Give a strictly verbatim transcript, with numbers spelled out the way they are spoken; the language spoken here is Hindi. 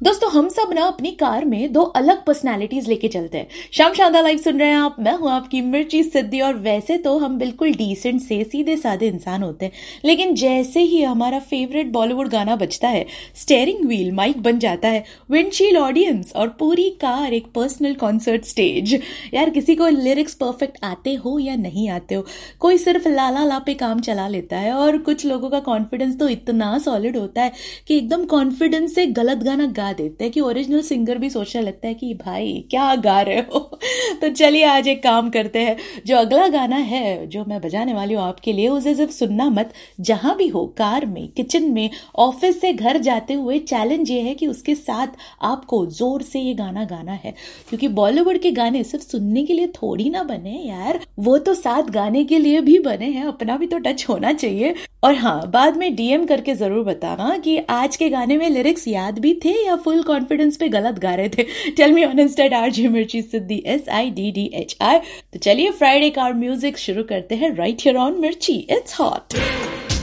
दोस्तों हम सब ना अपनी कार में दो अलग पर्सनालिटीज लेके चलते हैं। शाम शानदार लाइव सुन रहे हैं आप, मैं हूं आपकी मिर्ची सिद्धि। और वैसे तो हम बिल्कुल डिसेंट से सीधे साधे इंसान होते हैं, लेकिन जैसे ही हमारा फेवरेट बॉलीवुड गाना बजता है, स्टेयरिंग व्हील माइक बन जाता है, विंडशील्ड ऑडियंस और पूरी कार एक पर्सनल कॉन्सर्ट स्टेज। यार किसी को लिरिक्स परफेक्ट आते हो या नहीं आते हो, कोई सिर्फ लाला ला पे काम चला लेता है, और कुछ लोगों का कॉन्फिडेंस तो इतना सॉलिड होता है कि एकदम कॉन्फिडेंस से गलत गाना गा देते हैं कि ओरिजिनल सिंगर भी सोचने लगता है कि भाई क्या गा रहे हो। तो चलिए आज एक काम करते हैं, जो अगला गाना है जो मैं बजाने वाली हूँ आपके लिए, उसे सिर्फ सुनना मत। जहां भी हो, कार में, किचन में, ऑफिस से घर जाते हुए, चैलेंज ये है कि उसके साथ आपको जोर से ये गाना गाना है, क्योंकि बॉलीवुड के गाने सिर्फ सुनने के लिए थोड़ी ना बने यार, वो तो साथ गाने के लिए भी बने हैं। अपना भी तो टच होना चाहिए। और हाँ, बाद में डीएम करके जरूर बताना कि आज के गाने में लिरिक्स याद भी थे या फुल कॉन्फिडेंस पे गलत गा रहे थे। Tell me on instead RJ मिर्ची सिद्धि, S I D D H I. तो चलिए फ्राइडे कार म्यूजिक शुरू करते हैं राइट हियर ऑन मिर्ची। It's hot.